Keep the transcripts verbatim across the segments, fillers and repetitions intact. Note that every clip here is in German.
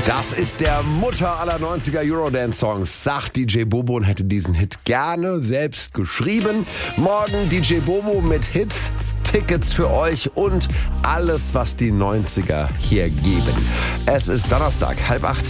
Das ist der Mutter aller neunziger Eurodance-Songs, sagt D J Bobo und hätte diesen Hit gerne selbst geschrieben. Morgen D J Bobo mit Hits, Tickets für euch und alles, was die neunziger hier geben. Es ist Donnerstag, halb acht.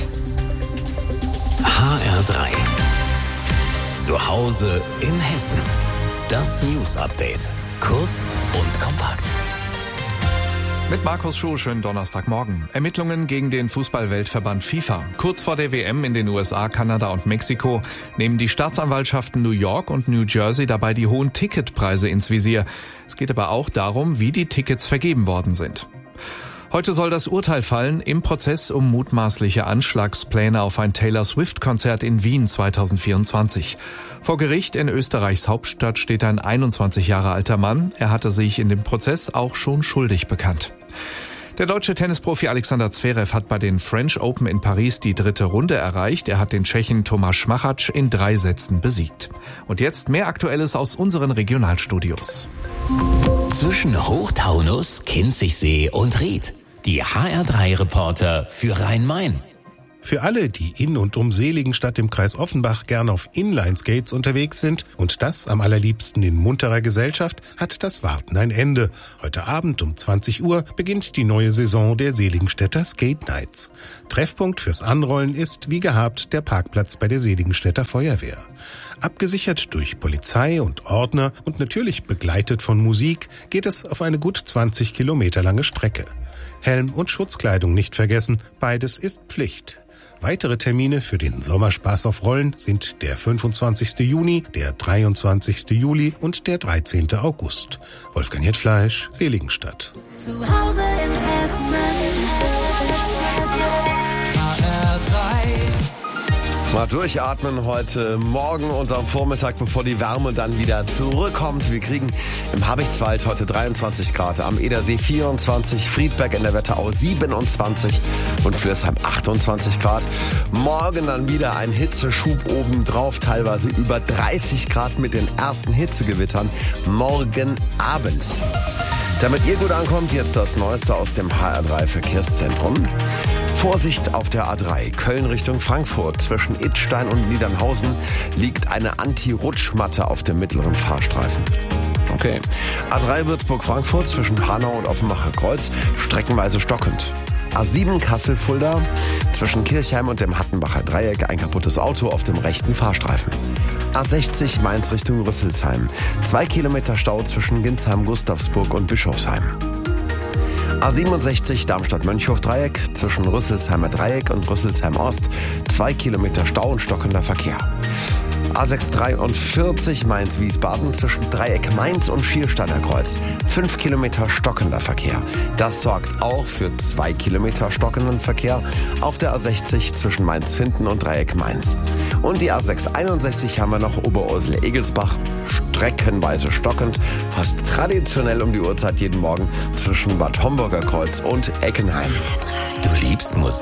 H R drei. Zu Hause in Hessen. Das News Update. Kurz und kompakt. Mit Markus Schuh, schönen Donnerstagmorgen. Ermittlungen gegen den Fußball-Weltverband FIFA. Kurz vor der W M in den U S A, Kanada und Mexiko nehmen die Staatsanwaltschaften New York und New Jersey dabei die hohen Ticketpreise ins Visier. Es geht aber auch darum, wie die Tickets vergeben worden sind. Heute soll das Urteil fallen im Prozess um mutmaßliche Anschlagspläne auf ein Taylor Swift-Konzert in Wien zweitausendvierundzwanzig. Vor Gericht in Österreichs Hauptstadt steht ein einundzwanzig Jahre alter Mann. Er hatte sich in dem Prozess auch schon schuldig bekannt. Der deutsche Tennisprofi Alexander Zverev hat bei den French Open in Paris die dritte Runde erreicht. Er hat den Tschechen Tomáš Machač in drei Sätzen besiegt. Und jetzt mehr Aktuelles aus unseren Regionalstudios. Zwischen Hochtaunus, Kinzigsee und Ried. Die H R drei Reporter für Rhein-Main. Für alle, die in und um Seligenstadt im Kreis Offenbach gern auf Inline-Skates unterwegs sind und das am allerliebsten in munterer Gesellschaft, hat das Warten ein Ende. Heute Abend um zwanzig Uhr beginnt die neue Saison der Seligenstädter Skate Nights. Treffpunkt fürs Anrollen ist, wie gehabt, der Parkplatz bei der Seligenstädter Feuerwehr. Abgesichert durch Polizei und Ordner und natürlich begleitet von Musik geht es auf eine gut zwanzig Kilometer lange Strecke. Helm und Schutzkleidung nicht vergessen, beides ist Pflicht. Weitere Termine für den Sommerspaß auf Rollen sind der fünfundzwanzigste Juni, der dreiundzwanzigste Juli und der dreizehnte August. Wolfgang Jettfleisch, Seligenstadt. Zu Hause in Hessen. H R drei. Mal durchatmen heute Morgen und am Vormittag, bevor die Wärme dann wieder zurückkommt. Wir kriegen im Habichtswald heute dreiundzwanzig Grad, am Edersee vierundzwanzig, Friedberg in der Wetterau siebenundzwanzig und Flörsheim achtundzwanzig Grad. Morgen dann wieder ein Hitzeschub obendrauf, teilweise über dreißig Grad mit den ersten Hitzegewittern morgen Abend. Damit ihr gut ankommt, jetzt das Neueste aus dem H R drei Verkehrszentrum. Vorsicht auf der A drei, Köln Richtung Frankfurt. Zwischen Idstein und Niedernhausen liegt eine Anti-Rutschmatte auf dem mittleren Fahrstreifen. Okay. A drei Würzburg-Frankfurt zwischen Hanau und Offenbacher Kreuz streckenweise stockend. A sieben Kassel-Fulda zwischen Kirchheim und dem Hattenbacher Dreieck ein kaputtes Auto auf dem rechten Fahrstreifen. A sechzig Mainz Richtung Rüsselsheim. Zwei Kilometer Stau zwischen Ginsheim-Gustavsburg und Bischofsheim. A siebenundsechzig Darmstadt-Mönchhof-Dreieck zwischen Rüsselsheimer Dreieck und Rüsselsheim Ost. Zwei Kilometer Stau und stockender Verkehr. A sechshundertdreiundvierzig Mainz-Wiesbaden zwischen Dreieck Mainz und Schiersteiner Kreuz. Fünf Kilometer stockender Verkehr. Das sorgt auch für zwei Kilometer stockenden Verkehr auf der A sechzig zwischen Mainz-Finden und Dreieck Mainz. Und die A sechshunderteinundsechzig haben wir noch Oberursel-Egelsbach. Streckenweise stockend, fast traditionell um die Uhrzeit jeden Morgen zwischen Bad Homburger Kreuz und Eckenheim. Du liebst Musik.